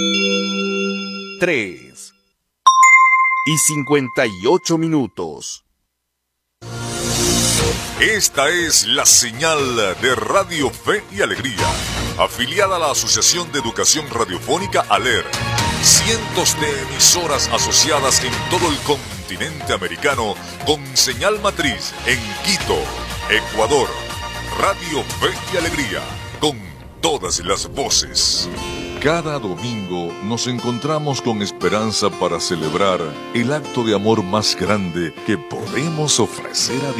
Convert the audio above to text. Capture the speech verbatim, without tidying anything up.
tres y cincuenta y ocho minutos. Esta es la señal de Radio Fe y Alegría, afiliada a la Asociación de Educación Radiofónica ALER. Cientos de emisoras asociadas en todo el continente americano con señal matriz en Quito, Ecuador. Radio Fe y Alegría, con todas las voces. Cada domingo nos encontramos con esperanza para celebrar el acto de amor más grande que podemos ofrecer a Dios.